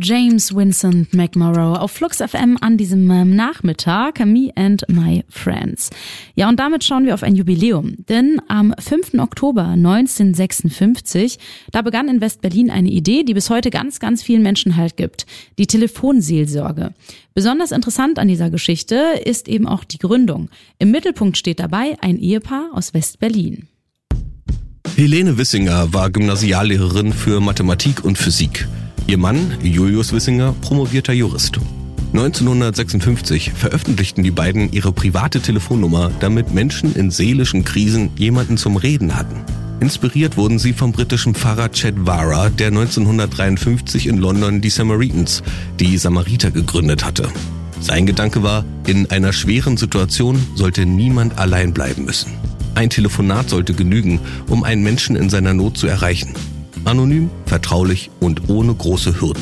James Vincent McMorrow auf Flux FM an diesem Nachmittag, Me and My Friends. Ja, und damit schauen wir auf ein Jubiläum, denn am 5. Oktober 1956, da begann in West-Berlin eine Idee, die bis heute ganz, ganz vielen Menschen Halt gibt, die Telefonseelsorge. Besonders interessant an dieser Geschichte ist eben auch die Gründung. Im Mittelpunkt steht dabei ein Ehepaar aus West-Berlin. Helene Wissinger war Gymnasiallehrerin für Mathematik und Physik. Ihr Mann, Julius Wissinger, promovierter Jurist. 1956 veröffentlichten die beiden ihre private Telefonnummer, damit Menschen in seelischen Krisen jemanden zum Reden hatten. Inspiriert wurden sie vom britischen Pfarrer Chet Vara, der 1953 in London die Samaritans, die Samariter, gegründet hatte. Sein Gedanke war, in einer schweren Situation sollte niemand allein bleiben müssen. Ein Telefonat sollte genügen, um einen Menschen in seiner Not zu erreichen. Anonym, vertraulich und ohne große Hürden.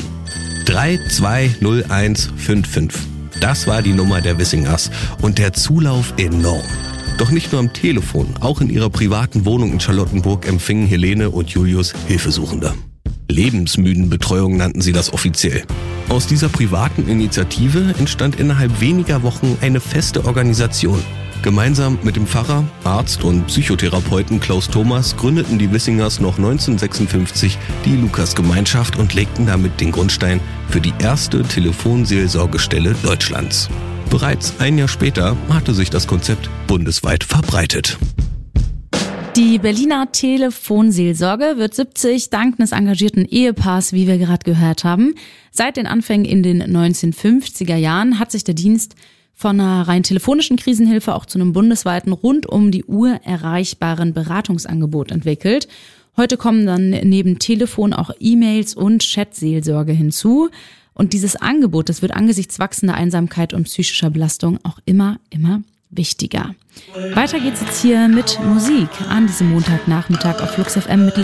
320155. Das war die Nummer der Wissingers und der Zulauf enorm. Doch nicht nur am Telefon, auch in ihrer privaten Wohnung in Charlottenburg empfingen Helene und Julius Hilfesuchende. Lebensmüdenbetreuung nannten sie das offiziell. Aus dieser privaten Initiative entstand innerhalb weniger Wochen eine feste Organisation. Gemeinsam mit dem Pfarrer, Arzt und Psychotherapeuten Klaus Thomas gründeten die Wissingers noch 1956 die Lukas-Gemeinschaft und legten damit den Grundstein für die erste Telefonseelsorgestelle Deutschlands. Bereits ein Jahr später hatte sich das Konzept bundesweit verbreitet. Die Berliner Telefonseelsorge wird 70 dank des engagierten Ehepaars, wie wir gerade gehört haben. Seit den Anfängen in den 1950er Jahren hat sich der Dienst von einer rein telefonischen Krisenhilfe auch zu einem bundesweiten rund um die Uhr erreichbaren Beratungsangebot entwickelt. Heute kommen dann neben Telefon auch E-Mails und Chatseelsorge hinzu. Und dieses Angebot, das wird angesichts wachsender Einsamkeit und psychischer Belastung auch immer wichtiger. Weiter geht's jetzt hier mit Musik an diesem Montagnachmittag auf Flux FM mit